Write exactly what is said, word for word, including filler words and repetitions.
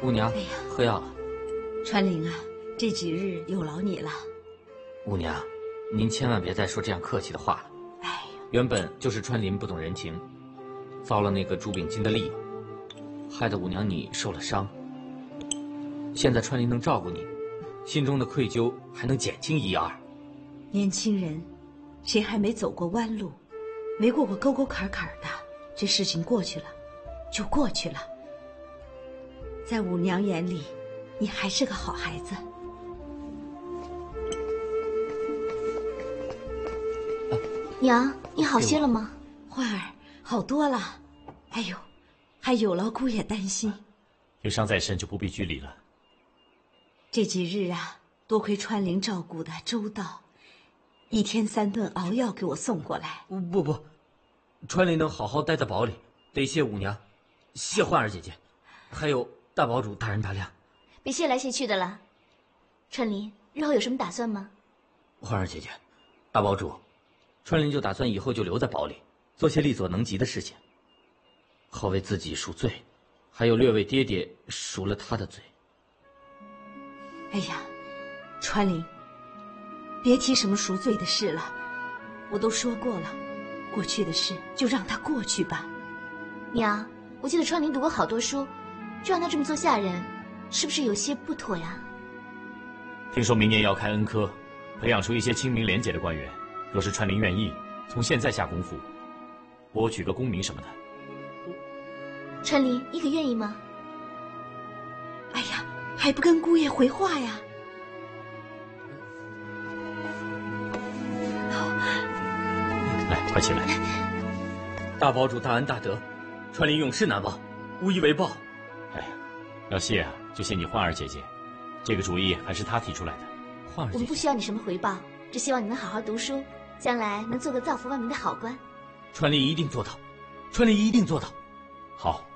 五娘， 哎呀， 喝药了。 川林啊，这几日有劳你了。 五娘，您千万别再说这样客气的话了。 哎呀， 原本就是川林不懂人情，遭了那个朱炳金的利，害得五娘你受了伤。现在川林能照顾你，心中的愧疚还能减轻一二。 年轻人，谁还没走过弯路，没过过沟沟坎坎的？这事情过去了，就过去了。在五娘眼里，你还是个好孩子。 娘，你好些了吗？ 焕儿，好多了。哎呦，还有劳姑爷担心。 有伤在身就不必拘礼了。 这几日啊，多亏川林照顾的周到，一天三顿熬药给我送过来。 不不不，川林能好好待在堡里，得谢五娘，谢焕儿姐姐，还有大堡主大人大量。 别谢来谢去的了。川林，日后有什么打算吗？ 焕儿姐姐，大堡主，川林就打算以后就留在堡里，做些力所能及的事情，好为自己赎罪，还有略为爹爹赎了他的罪。 哎呀，川林，别提什么赎罪的事了，我都说过了，过去的事就让它过去吧。 娘，我记得川林读过好多书，就让他这么做下人，是不是有些不妥呀？ 听说明年要开恩科，培养出一些清明廉洁的官员。若是川林愿意，从现在下功夫，博取个功名什么的。 川林，你可愿意吗？ 哎呀，还不跟姑爷回话呀？ 来，快起来！ 大堡主大恩大德，川林永世难忘，无以为报。 哎呀，要谢啊，就谢你焕儿姐姐，这个主意还是她提出来的。 焕儿姐姐， 我们不需要你什么回报，只希望你能好好读书，将来能做个造福万民的好官。 川林一定做到，川林一定做到。 好。